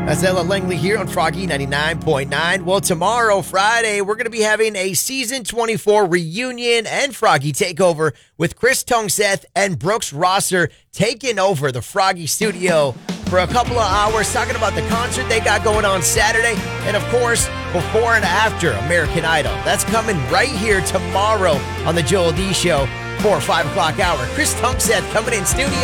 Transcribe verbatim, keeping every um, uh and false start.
Azella Langley here on Froggy ninety-nine point nine. Well, tomorrow, Friday, we're going to be having a Season twenty-four reunion and Froggy takeover with Chris Tongseth and Brooks Rosser taking over the Froggy studio for a couple of hours, talking about the concert they got going on Saturday, and of course, before and after American Idol. That's coming right here tomorrow on the Joel D Show for five o'clock hour. Chris Tongseth coming in studio.